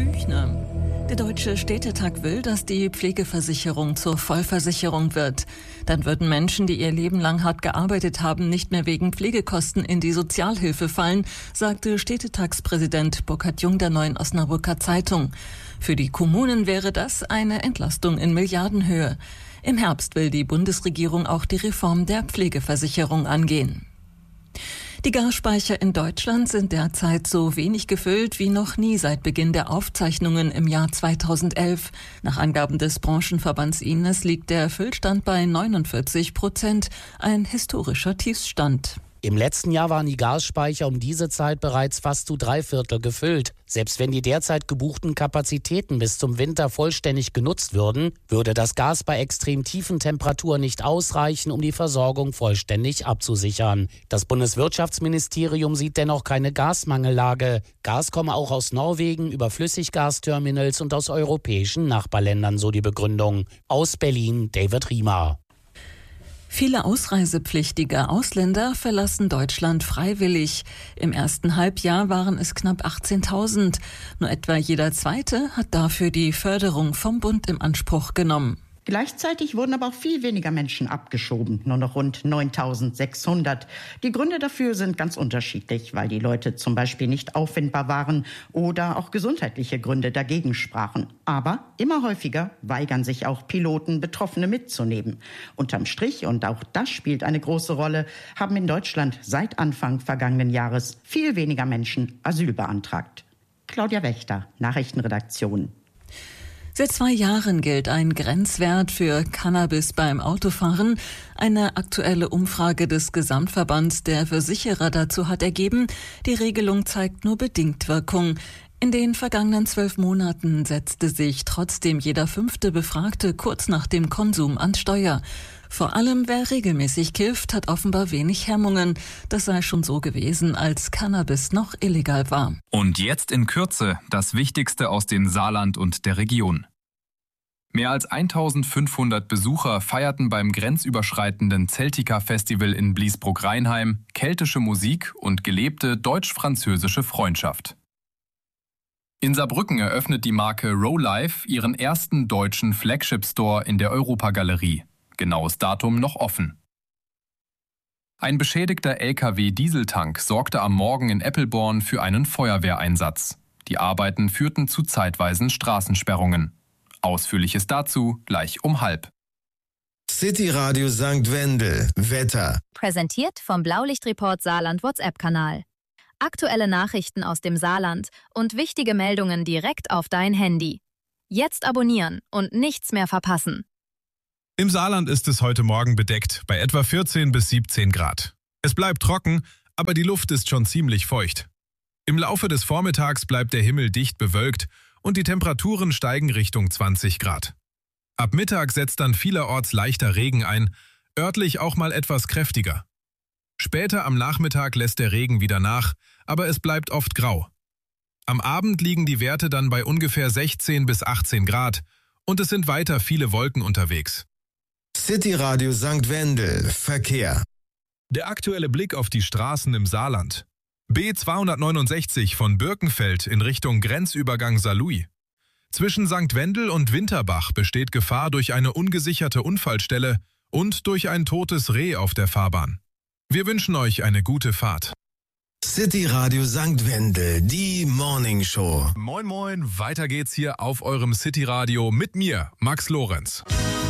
Büchner. Der Deutsche Städtetag will, dass die Pflegeversicherung zur Vollversicherung wird. Dann würden Menschen, die ihr Leben lang hart gearbeitet haben, nicht mehr wegen Pflegekosten in die Sozialhilfe fallen, sagte Städtetagspräsident Burkhard Jung der Neuen Osnabrücker Zeitung. Für die Kommunen wäre das eine Entlastung in Milliardenhöhe. Im Herbst will die Bundesregierung auch die Reform der Pflegeversicherung angehen. Die Gasspeicher in Deutschland sind derzeit so wenig gefüllt wie noch nie seit Beginn der Aufzeichnungen im Jahr 2011. Nach Angaben des Branchenverbands Ines liegt der Füllstand bei 49%, ein historischer Tiefstand. Im letzten Jahr waren die Gasspeicher um diese Zeit bereits fast zu 3/4 gefüllt. Selbst wenn die derzeit gebuchten Kapazitäten bis zum Winter vollständig genutzt würden, würde das Gas bei extrem tiefen Temperaturen nicht ausreichen, um die Versorgung vollständig abzusichern. Das Bundeswirtschaftsministerium sieht dennoch keine Gasmangellage. Gas komme auch aus Norwegen über Flüssiggasterminals und aus europäischen Nachbarländern, so die Begründung. Aus Berlin, David Riemer. Viele ausreisepflichtige Ausländer verlassen Deutschland freiwillig. Im ersten Halbjahr waren es knapp 18.000. Nur etwa jeder Zweite hat dafür die Förderung vom Bund in Anspruch genommen. Gleichzeitig wurden aber auch viel weniger Menschen abgeschoben, nur noch rund 9.600. Die Gründe dafür sind ganz unterschiedlich, weil die Leute zum Beispiel nicht auffindbar waren oder auch gesundheitliche Gründe dagegen sprachen. Aber immer häufiger weigern sich auch Piloten, Betroffene mitzunehmen. Unterm Strich, und auch das spielt eine große Rolle, haben in Deutschland seit Anfang vergangenen Jahres viel weniger Menschen Asyl beantragt. Claudia Wächter, Nachrichtenredaktion. Seit 2 Jahren gilt ein Grenzwert für Cannabis beim Autofahren. Eine aktuelle Umfrage des Gesamtverbands der Versicherer dazu hat ergeben, die Regelung zeigt nur bedingt Wirkung. In den vergangenen 12 Monaten setzte sich trotzdem jeder 5. Befragte kurz nach dem Konsum ans Steuer. Vor allem wer regelmäßig kifft, hat offenbar wenig Hemmungen. Das sei schon so gewesen, als Cannabis noch illegal war. Und jetzt in Kürze das Wichtigste aus dem Saarland und der Region. Mehr als 1.500 Besucher feierten beim grenzüberschreitenden Celtica-Festival in Bliesbruck-Rheinheim keltische Musik und gelebte deutsch-französische Freundschaft. In Saarbrücken eröffnet die Marke Rowlife ihren ersten deutschen Flagship-Store in der Europagalerie. Genaues Datum noch offen. Ein beschädigter LKW-Dieseltank sorgte am Morgen in Eppelborn für einen Feuerwehreinsatz. Die Arbeiten führten zu zeitweisen Straßensperrungen. Ausführliches dazu gleich um 12:30. City Radio St. Wendel. Wetter. Präsentiert vom Blaulichtreport Saarland WhatsApp-Kanal. Aktuelle Nachrichten aus dem Saarland und wichtige Meldungen direkt auf dein Handy. Jetzt abonnieren und nichts mehr verpassen. Im Saarland ist es heute Morgen bedeckt, bei etwa 14 bis 17 Grad. Es bleibt trocken, aber die Luft ist schon ziemlich feucht. Im Laufe des Vormittags bleibt der Himmel dicht bewölkt und die Temperaturen steigen Richtung 20 Grad. Ab Mittag setzt dann vielerorts leichter Regen ein, örtlich auch mal etwas kräftiger. Später am Nachmittag lässt der Regen wieder nach, aber es bleibt oft grau. Am Abend liegen die Werte dann bei ungefähr 16 bis 18 Grad und es sind weiter viele Wolken unterwegs. City Radio St. Wendel. Verkehr. Der aktuelle Blick auf die Straßen im Saarland. B269 von Birkenfeld in Richtung Grenzübergang Saarlouis. Zwischen St. Wendel und Winterbach besteht Gefahr durch eine ungesicherte Unfallstelle und durch ein totes Reh auf der Fahrbahn. Wir wünschen euch eine gute Fahrt. City Radio St. Wendel, die Morning Show. Moin moin, weiter geht's hier auf eurem City Radio mit mir, Max Lorenz.